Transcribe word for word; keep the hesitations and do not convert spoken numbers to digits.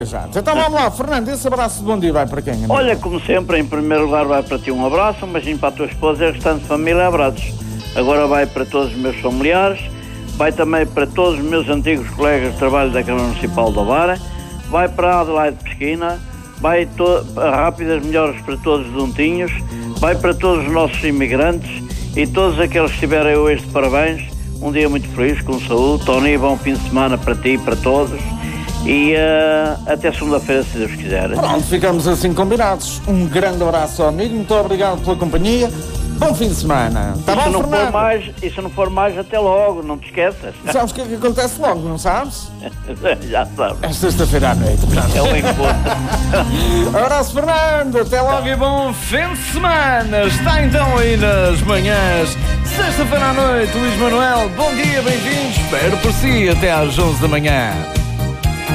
Exato. Então vamos lá, Fernando, esse abraço de bom dia vai para quem? Amigo? Olha, como sempre, em primeiro lugar vai para ti um abraço, um beijinho para a tua esposa e a restante família, abraços. Agora vai para todos os meus familiares, vai também para todos os meus antigos colegas de trabalho da Câmara Municipal de Ovara, vai para a Adelaide Pesquina, vai to- rápidas melhoras para todos os juntinhos, vai para todos os nossos imigrantes e todos aqueles que estiverem hoje de parabéns, um dia muito feliz, com saúde. Tony, bom fim de semana para ti e para todos. E uh, até segunda-feira, se Deus quiser. Pronto, ficamos assim combinados. Um grande abraço ao amigo, muito obrigado pela companhia. Bom fim de semana. Tá bom, se não Fernando? for mais, e se não for mais, até logo, não te esqueças. Sabes o que é que acontece logo, não sabes? Já sabes. É sexta-feira à noite. Pronto. É o encontro. Abraço, Fernando. Até logo e bom fim de semana. Está então aí nas manhãs. Sexta-feira à noite, Luís Manuel. Bom dia, bem-vindos. Espero por si até às onze da manhã.